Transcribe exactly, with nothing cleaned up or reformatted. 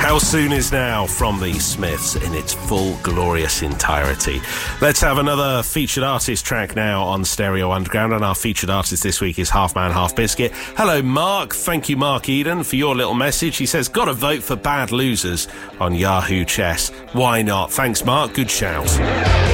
How Soon Is Now from the Smiths in its full, glorious entirety. Let's have another featured artist track now on Stereo Underground, and our featured artist this week is Half Man, Half Biscuit. Hello, Mark. Thank you, Mark Eden, for your little message. He says, got to vote for Bad Losers on Yahoo Chess. Why not? Thanks, Mark. Good shout.